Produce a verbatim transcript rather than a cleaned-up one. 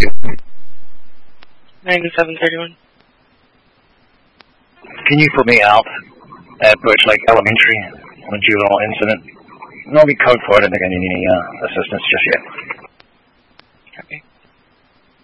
you. ninety-seven thirty-one. Can you put me out at Birch Lake Elementary on a juvenile incident? No, be code for it. I don't think I need any uh, assistance just yet.